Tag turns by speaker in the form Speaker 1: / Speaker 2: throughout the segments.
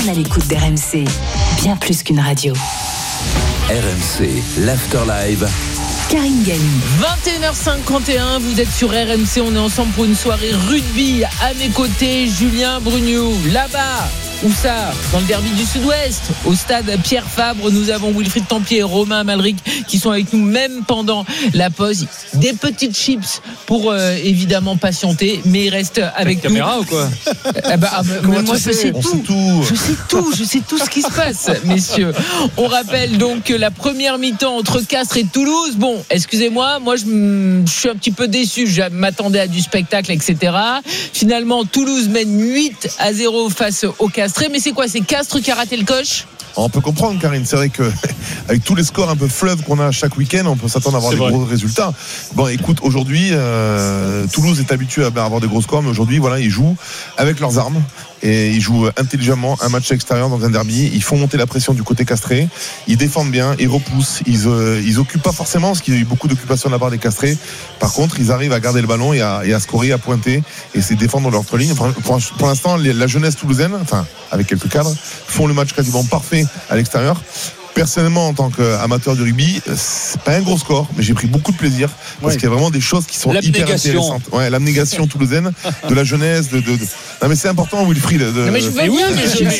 Speaker 1: À l'écoute d'RMC, bien plus qu'une radio.
Speaker 2: RMC, l'Afterlive.
Speaker 1: Karine Galli.
Speaker 3: 21h51, vous êtes sur RMC, on est ensemble pour une soirée rugby. À mes côtés, Julien Brugnou. Là-bas, où ça ? Dans le derby du Sud-Ouest, au stade Pierre Fabre, nous avons Wilfried Tempier et Romain Malric qui sont avec nous même pendant la pause. Des petites chips pour évidemment patienter, mais ils restent avec nous.
Speaker 4: Caméra ou quoi ?
Speaker 3: Moi je sais tout. Je sais tout ce qui se passe, messieurs. On rappelle donc que la première mi-temps entre Castres et Toulouse. Bon, excusez-moi, moi je suis un petit peu déçu. Je m'attendais à du spectacle, etc. Finalement, Toulouse mène 8-0 face au Castres. Mais c'est quoi ? C'est Castres qui a raté le coche ?
Speaker 5: On peut comprendre, Karine, c'est vrai qu'avec tous les scores un peu fleuves qu'on a chaque week-end, on peut s'attendre à avoir gros résultats. Bon, écoute, aujourd'hui, Toulouse est habitué à avoir des gros scores, mais aujourd'hui, voilà, ils jouent avec leurs armes et ils jouent intelligemment un match extérieur dans un derby. Ils font monter la pression du côté castré, ils défendent bien, ils repoussent, ils occupent pas forcément, parce qu'il y a eu beaucoup d'occupation de la part des castrés. Par contre, ils arrivent à garder le ballon et à scorer, à pointer, et c'est défendre leur ligne. Pour l'instant, la jeunesse toulousaine, enfin, avec quelques cadres, font le match quasiment parfait à l'extérieur. Personnellement, en tant qu'amateur du rugby, c'est pas un gros score, mais j'ai pris beaucoup de plaisir parce qu'il y a vraiment des choses qui sont hyper intéressantes. Ouais, l'abnégation toulousaine, de la jeunesse, Non, mais c'est important, Wilfried.
Speaker 3: Non, mais je veux bien,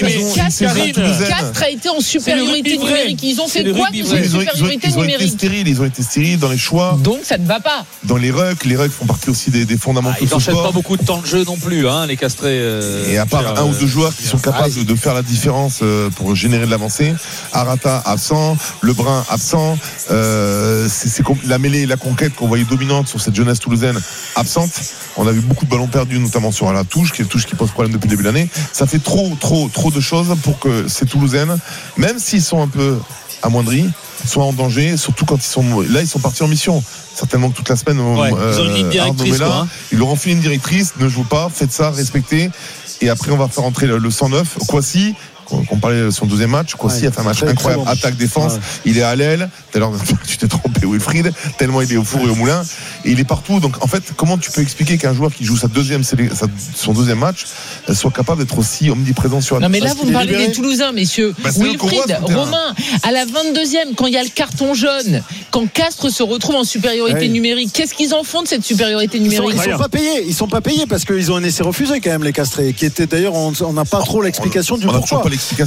Speaker 3: Castres a été en supériorité numérique. Ils ont fait quoi de cette supériorité numérique ?
Speaker 5: Ils ont été stériles dans les choix.
Speaker 3: Donc ça ne va pas.
Speaker 5: Dans les rucks font partie aussi des fondamentaux.
Speaker 4: Ils n'enchaînent pas beaucoup de temps de jeu non plus, les castrés.
Speaker 5: Et à part un ou deux joueurs qui sont capables de faire la différence pour générer de l'avancée, Arata absent, Lebrun absent, c'est la mêlée et la conquête qu'on voyait dominante sur cette jeunesse toulousaine absente. On a vu beaucoup de ballons perdus, notamment sur la touche, qui est une touche qui pose problème depuis le début de l'année. Ça fait trop de choses pour que ces Toulousaines, même s'ils sont un peu amoindris, soient en danger, surtout quand ils sont partis en mission. Certainement que toute la semaine,
Speaker 4: ils ont une ligne directrice,
Speaker 5: ils leur ont fait une directrice, ne jouez pas, faites ça, respectez. Et après, on va faire entrer le 109. Kwasi, qu'on parlait de son deuxième match, Kwasi a fait un match incroyable, attaque-défense, il est à l'aile, tu t'es trompé Wilfried, tellement il est au four et au moulin, et il est partout. Donc en fait, comment tu peux expliquer qu'un joueur qui joue son deuxième match soit capable d'être aussi omniprésent sur la...
Speaker 3: Non mais là vous me parlez des Toulousains, messieurs. Wilfried, Romain, à la 22e, quand il y a le carton jaune, quand Castres se retrouve en supériorité numérique, qu'est-ce qu'ils en font de cette supériorité numérique ?
Speaker 6: Ils sont pas payés parce qu'ils ont un essai refusé quand même, les Castrés, qui était d'ailleurs, on n'a pas trop l'explication du pourquoi.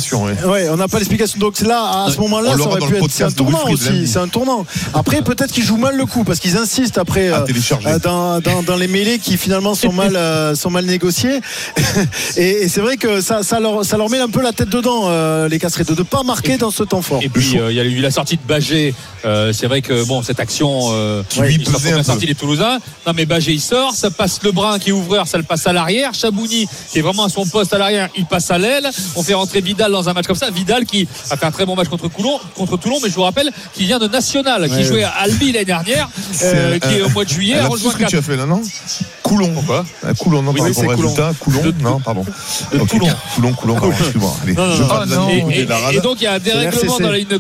Speaker 6: On n'a pas l'explication. Donc là, à ce moment-là, ça aurait pu être. C'est un tournant aussi. C'est un tournant. Après, peut-être qu'ils jouent mal le coup parce qu'ils insistent après dans les mêlées qui finalement sont mal négociées. Et c'est vrai que ça leur met un peu la tête dedans, les Castrés, de ne pas marquer dans ce temps fort.
Speaker 4: Et puis il y a eu la sortie de Bagé. C'est vrai que cette action, ils sont bien sortis les Toulousains. Non mais Bagé il sort, ça passe Lebrun qui est ouvreur, ça le passe à l'arrière. Chabouni qui est vraiment à son poste à l'arrière, il passe à l'aile. On fait rentrer Vidal dans un match comme ça. Vidal qui a fait un très bon match contre Toulon, mais je vous rappelle qu'il vient de National, qui jouait à Albi l'année dernière, qui est au mois de juillet.
Speaker 5: C'est ce que tu as fait là, non ? Coulon. Pourquoi ? Coulon, non, par rapport au résultat. Coulon, non, pardon. Coulon, pardon, excuse-moi. Allez,
Speaker 4: et donc il y a un dérèglement dans la ligne de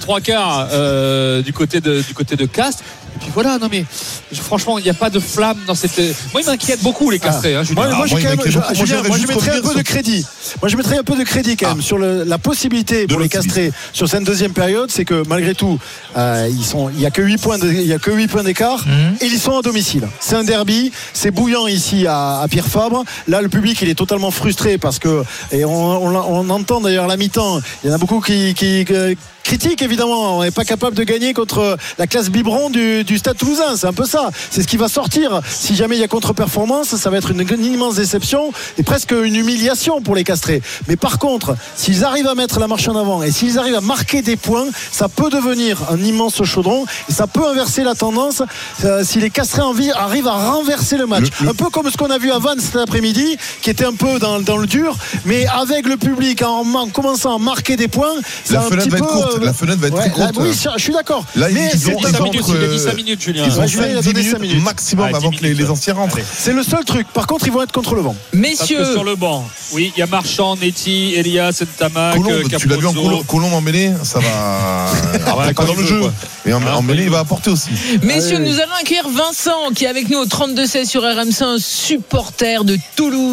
Speaker 4: 3/4 du côté de Castres. Et puis voilà, non mais franchement, il n'y a pas de flamme dans cette. Moi, il m'inquiète beaucoup les Castrés.
Speaker 6: Moi, je mettrais un peu de crédit. Moi, je mettrais un peu de crédit quand même sur la possibilité pour les Castrés sur cette deuxième période, c'est que malgré tout, il y a que 8 points d'écart et ils sont à domicile. C'est un derby, c'est bouillant ici à Pierre Fabre. Là, le public, il est totalement frustré parce que, et on entend d'ailleurs la mi-temps, il y en a beaucoup qui critique évidemment, on n'est pas capable de gagner contre la classe biberon du Stade Toulousain, c'est un peu ça, c'est ce qui va sortir si jamais il y a contre-performance, ça va être une immense déception et presque une humiliation pour les Castrés. Mais par contre, s'ils arrivent à mettre la marche en avant et s'ils arrivent à marquer des points, ça peut devenir un immense chaudron et ça peut inverser la tendance si les Castrés arrivent à renverser le match, un peu comme ce qu'on a vu à Vannes cet après-midi qui était un peu dans le dur, mais avec le public en commençant à marquer des points, c'est un petit peu
Speaker 5: la fenêtre va être très courte.
Speaker 6: Oui, je suis d'accord.
Speaker 5: Là,
Speaker 4: mais il a dit 5 minutes, Julien.
Speaker 5: Ils ont 5 minutes maximum avant que les anciens rentrent.
Speaker 6: C'est le seul truc. Par contre, ils vont être contre le vent.
Speaker 3: Messieurs.
Speaker 4: Sur le banc. Oui, il y a Marchand, Netty, Elias, Ntamak, Capozzo.
Speaker 5: Tu l'as vu en Colomb en mêlée, ça va. Pas dans le jeu. Et en mêlée, il va apporter aussi.
Speaker 3: Messieurs, nous allons accueillir Vincent qui est avec nous au 32-16 sur RMC, un supporter de Toulouse.